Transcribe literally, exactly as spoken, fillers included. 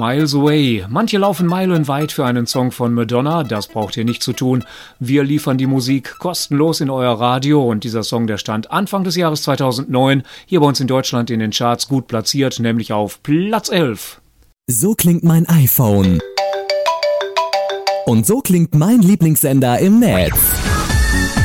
Miles Away. Manche laufen meilenweit für einen Song von Madonna, das braucht ihr nicht zu tun. Wir liefern die Musik kostenlos in euer Radio und dieser Song, der stand Anfang des Jahres zweitausendneun hier bei uns in Deutschland in den Charts gut platziert, nämlich auf Platz elf. So klingt mein iPhone. Und so klingt mein Lieblingssender im Netz.